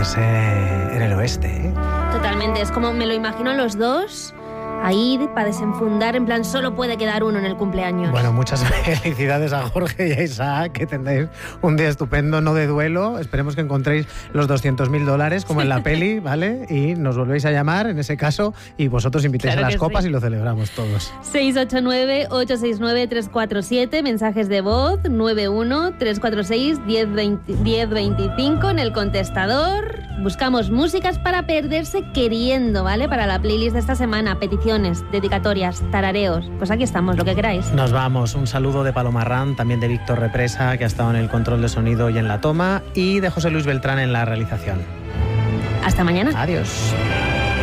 sentirse en el oeste, ¿eh? Totalmente, es como me lo imagino los dos ahí para desenfundar, en plan, solo puede quedar uno en el cumpleaños. Bueno, muchas felicidades a Jorge y a Isaac, que tendréis un día estupendo, no de duelo. Esperemos que encontréis los $200.000 como en la peli, ¿vale? Y nos volvéis a llamar en ese caso y vosotros invitáis Claro a las copas sí. y lo celebramos todos. 689-869-347, mensajes de voz 91-346-1025 en el contestador. Buscamos músicas para perderse queriendo, ¿vale? Para la playlist de esta semana, peticiones, dedicatorias, tarareos. Pues aquí estamos, lo que queráis. Nos vamos. Un saludo de Paloma Arrán, también de Víctor Represa, que ha estado en el control de sonido y en la toma, y de José Luis Beltrán en la realización. Hasta mañana. Adiós.